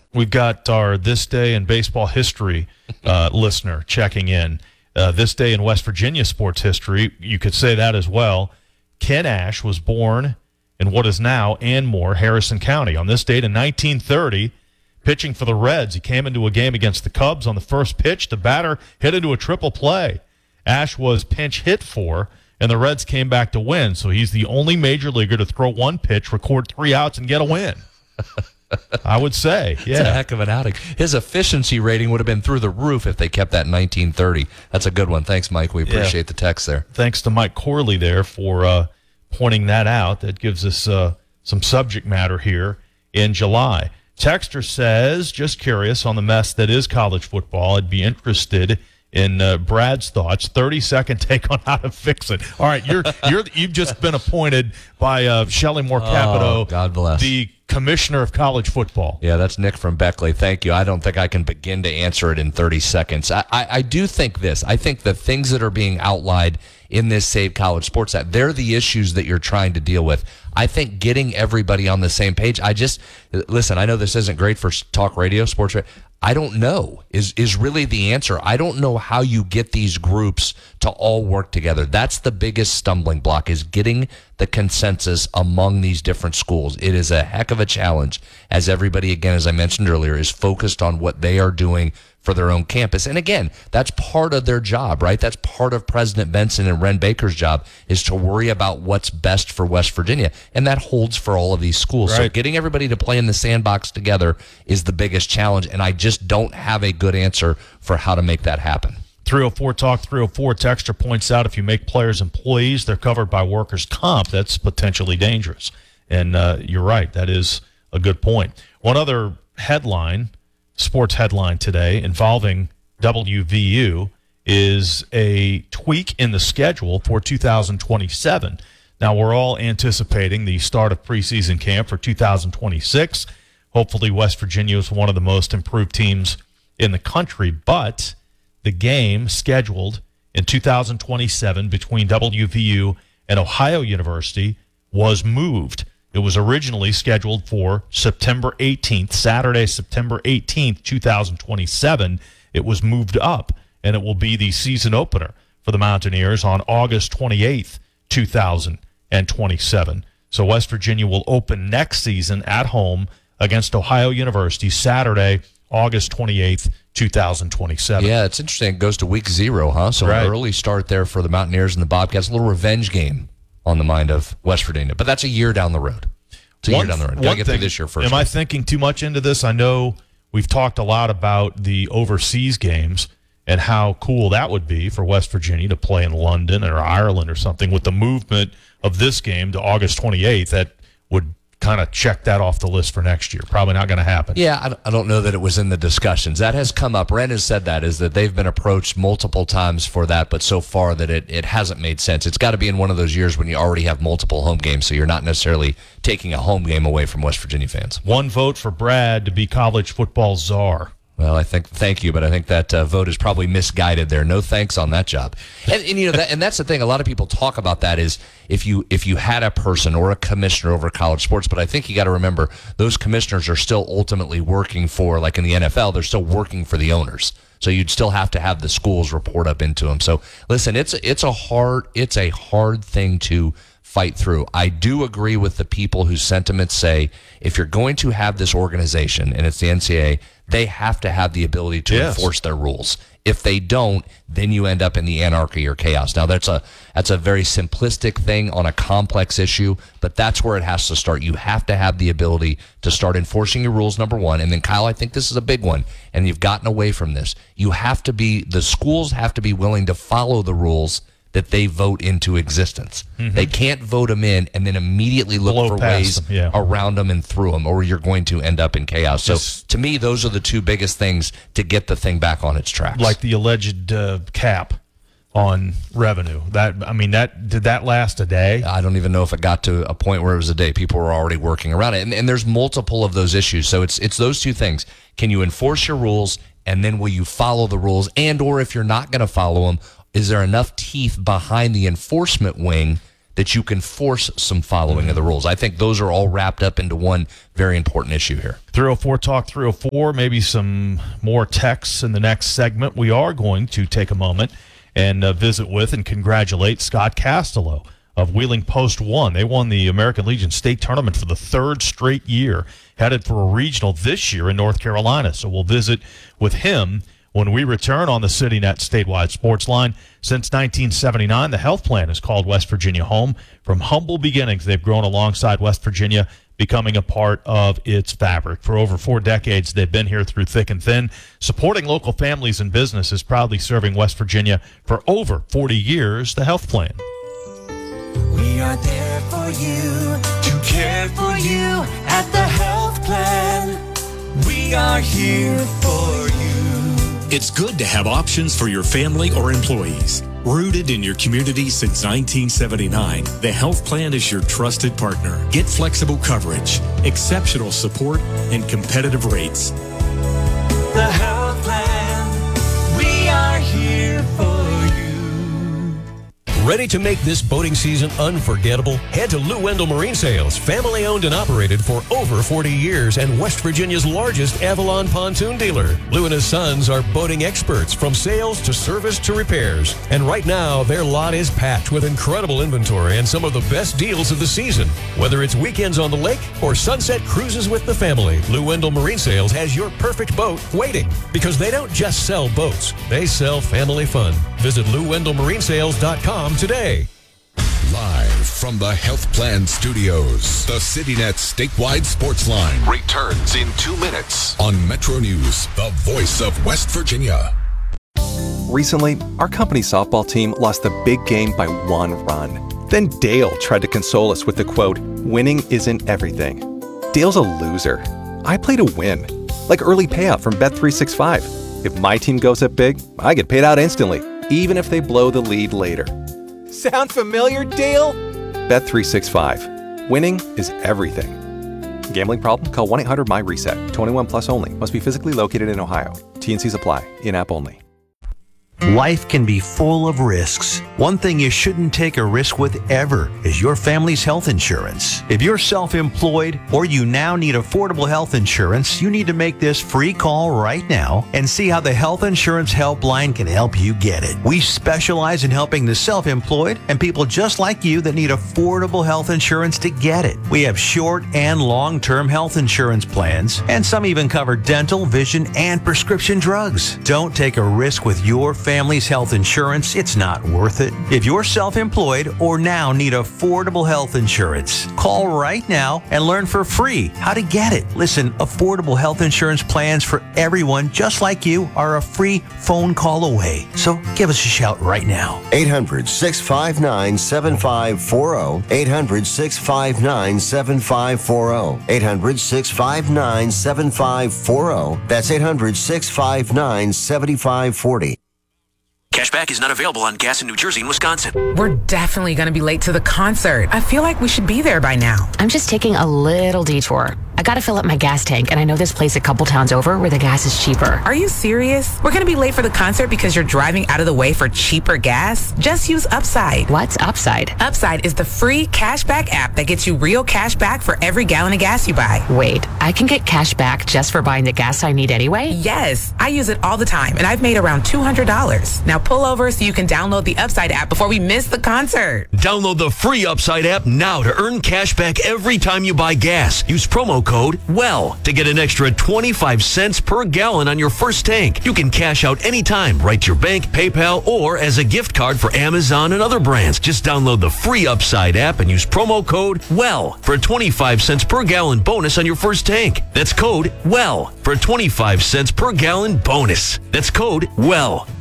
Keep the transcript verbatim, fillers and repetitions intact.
We've got our This Day in Baseball History uh, listener checking in. Uh, this day in West Virginia sports history, you could say that as well. Ken Ash was born in what is now Anmore, Harrison County. On this date in nineteen thirty, pitching for the Reds, he came into a game against the Cubs. On the first pitch, the batter hit into a triple play. Ash was pinch hit for, and the Reds came back to win. So he's the only major leaguer to throw one pitch, record three outs, and get a win. I would say, yeah. It's a heck of an outing. His efficiency rating would have been through the roof if they kept that in nineteen thirty. That's a good one. Thanks, Mike. We appreciate yeah. the text there. Thanks to Mike Corley there for uh, pointing that out. That gives us uh, some subject matter here in July. Texter says, just curious on the mess that is college football. I'd be interested in uh, Brad's thoughts. thirty-second take on how to fix it. All right, you're you're you've just been appointed by uh, Shelley Moore Capito, oh, God bless. the commissioner of college football. Yeah, that's Nick from Beckley. Thank you. I don't think I can begin to answer it in thirty seconds. I, I, I do think this. I think the things that are being outlined in this Save College Sports Act, they're the issues that you're trying to deal with. I think getting everybody on the same page, I just, listen, I know this isn't great for talk radio, sports radio. I don't know is is really the answer. I don't know how you get these groups to all work together. That's the biggest stumbling block, is getting the consensus among these different schools. It is a heck of a challenge, as everybody, again, as I mentioned earlier, is focused on what they are doing for their own campus. And again, that's part of their job, right? That's part of President Benson and Ren Baker's job, is to worry about what's best for West Virginia. And that holds for all of these schools. Right. So getting everybody to play in the sandbox together is the biggest challenge. And I just don't have a good answer for how to make that happen. three oh four Talk three oh four texter points out if you make players employees, they're covered by workers' comp. That's potentially dangerous. And uh, you're right. That is a good point. One other headline, sports headline today involving W V U, is a tweak in the schedule for two thousand twenty-seven. Now, we're all anticipating the start of preseason camp for two thousand twenty-six. Hopefully, West Virginia is one of the most improved teams in the country, but the game scheduled in two thousand twenty-seven between W V U and Ohio University was moved. It was originally scheduled for September eighteenth, Saturday, September eighteenth, two thousand twenty-seven. It was moved up, and it will be the season opener for the Mountaineers on August twenty-eighth, two thousand twenty-seven. So West Virginia will open next season at home against Ohio University Saturday, August twenty-eighth, two thousand twenty-seven. Yeah, it's interesting. It goes to week zero, huh? So right. An early start there for the Mountaineers and the Bobcats. A little revenge game on the mind of West Virginia. But that's a year down the road. It's a one, year down the road. Got to get through this year first. Am I thinking too much into this? I know we've talked a lot about the overseas games and how cool that would be for West Virginia to play in London or Ireland or something. With the movement of this game to August twenty-eighth, that would kind of check that off the list for next year. Probably not going to happen. Yeah, I don't know that it was in the discussions. That has come up. Ren has said that, is that they've been approached multiple times for that, but so far that it, it hasn't made sense. It's got to be in one of those years when you already have multiple home games, so you're not necessarily taking a home game away from West Virginia fans. One vote for Brad to be college football czar. Well, I think, thank you, but I think that uh, vote is probably misguided there. No thanks on that job. And, and you know, that, and that's the thing. A lot of people talk about that is if you if you had a person or a commissioner over college sports, but I think you got to remember those commissioners are still ultimately working for, like in the N F L, they're still working for the owners. So you'd still have to have the schools report up into them. So listen, it's it's a hard it's a hard thing to fight through. I do agree with the people whose sentiments say if you're going to have this organization, and it's the N C double A, they have to have the ability to yes. enforce their rules. If they don't, then you end up in the anarchy or chaos. Now, that's a that's a very simplistic thing on a complex issue, but that's where it has to start. You have to have the ability to start enforcing your rules, number one. And then, Kyle, I think this is a big one, and you've gotten away from this. You have to be, the schools have to be willing to follow the rules that they vote into existence. Mm-hmm. They can't vote them in and then immediately look Blow for ways them, yeah. around them and through them, or you're going to end up in chaos. So Just, to me, those are the two biggest things to get the thing back on its tracks. Like the alleged uh, cap on revenue. That I mean, that did that last a day? I don't even know if it got to a point where it was a day. People were already working around it. And, and there's multiple of those issues. So it's it's those two things. Can you enforce your rules, and then will you follow the rules? And or if you're not going to follow them, is there enough teeth behind the enforcement wing that you can force some following of the rules. I think those are all wrapped up into one very important issue here. three oh four Talk three oh four, maybe some more texts in the next segment. We are going to take a moment and uh, visit with and congratulate Scott Castello of Wheeling Post One. They won the American Legion State Tournament for the third straight year, headed for a regional this year in North Carolina. So we'll visit with him when we return on the CityNet Statewide Sports Line. Since nineteen seventy-nine, the health plan has called West Virginia home. From humble beginnings, they've grown alongside West Virginia, becoming a part of its fabric. For over four decades, they've been here through thick and thin, supporting local families and businesses, proudly serving West Virginia for over forty years. The health plan. We are there for you, to care for you at the health plan. We are here for you. It's good to have options for your family or employees. Rooted in your community since nineteen seventy-nine, the health plan is your trusted partner. Get flexible coverage, exceptional support, and competitive rates. The health plan, we are here for you. Ready to make this boating season unforgettable? Head to Lou Wendell Marine Sales, family owned and operated for over forty years and West Virginia's largest Avalon pontoon dealer. Lou and his sons are boating experts from sales to service to repairs. And right now, their lot is packed with incredible inventory and some of the best deals of the season. Whether it's weekends on the lake or sunset cruises with the family, Lou Wendell Marine Sales has your perfect boat waiting. Because they don't just sell boats, they sell family fun. Visit Lou Wendell Marine Sales dot com today. Live from the Health Plan Studios, the CityNet Statewide Sports Line returns in two minutes on Metro News, the voice of West Virginia. Recently, our company softball team lost the big game by one run. Then Dale tried to console us with the quote, "Winning isn't everything." Dale's a loser. I play to win, like early payout from Bet three sixty-five. If my team goes up big, I get paid out instantly, even if they blow the lead later. Sound familiar, Dale? Bet three sixty-five. Winning is everything. Gambling problem? Call one eight hundred M Y reset. twenty-one plus only. Must be physically located in Ohio. T and Cs apply. In-app only. Life can be full of risks. One thing you shouldn't take a risk with ever is your family's health insurance. If you're self-employed or you now need affordable health insurance, you need to make this free call right now and see how the Health Insurance Helpline can help you get it. We specialize in helping the self-employed and people just like you that need affordable health insurance to get it. We have short and long-term health insurance plans, and some even cover dental, vision, and prescription drugs. Don't take a risk with your family. Family's health insurance, it's not worth it. If you're self-employed or now need affordable health insurance, call right now and learn for free how to get it. Listen, affordable health insurance plans for everyone just like you are a free phone call away. So give us a shout right now. eight hundred, six five nine, seven five four zero. eight hundred, six five nine, seven five four zero. eight hundred, six five nine, seven five four zero. That's eight hundred, six five nine, seven five four zero. Cashback is not available on gas in New Jersey and Wisconsin. We're definitely going to be late to the concert. I feel like we should be there by now. I'm just taking a little detour. I got to fill up my gas tank, and I know this place a couple towns over where the gas is cheaper. Are you serious? We're going to be late for the concert because you're driving out of the way for cheaper gas? Just use Upside. What's Upside? Upside is the free cashback app that gets you real cash back for every gallon of gas you buy. Wait, I can get cash back just for buying the gas I need anyway? Yes, I use it all the time, and I've made around two hundred dollars. Now pull over so you can download the Upside app before we miss the concert. Download the free Upside app now to earn cash back every time you buy gas. Use promo code WELL to get an extra twenty-five cents per gallon on your first tank. You can cash out anytime, right to your bank, PayPal, or as a gift card for Amazon and other brands. Just download the free Upside app and use promo code WELL for a twenty-five cents per gallon bonus on your first tank. That's code WELL for a twenty-five cents per gallon bonus. That's code WELL.